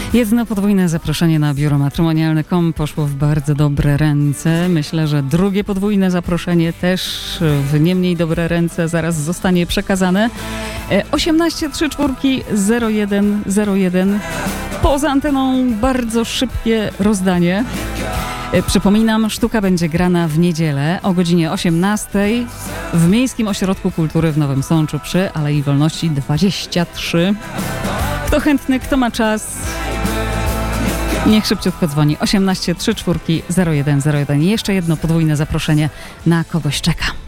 Jedno podwójne zaproszenie na biuro matrymonialne.com poszło w bardzo dobre ręce. Myślę, że drugie podwójne zaproszenie też w nie mniej dobre ręce zaraz zostanie przekazane. 18340101. Poza anteną bardzo szybkie rozdanie. Przypominam, sztuka będzie grana w niedzielę o godzinie 18 w Miejskim Ośrodku Kultury w Nowym Sączu przy Alei Wolności 23. Kto chętny, kto ma czas, niech szybciutko dzwoni. 18340101. Jeszcze jedno podwójne zaproszenie na kogoś czeka.